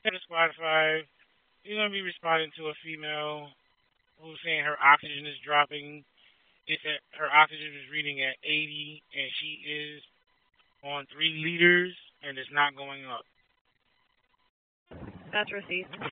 Spotify, you're going to be responding to a female who's saying her oxygen is dropping. It's at her oxygen is reading at 80, and she is on 3 liters, and it's not going up. That's receipts.